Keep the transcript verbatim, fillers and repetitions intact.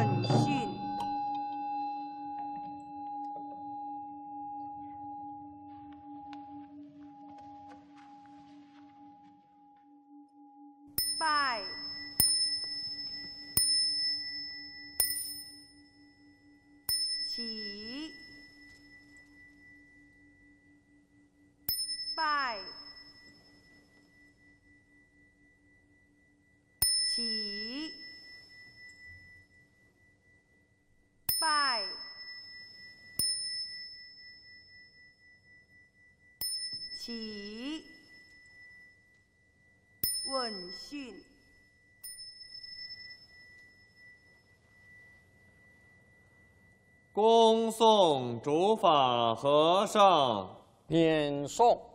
问讯。拜。起。拜。起。拜。起。问讯。 恭送主法和尚。 免送。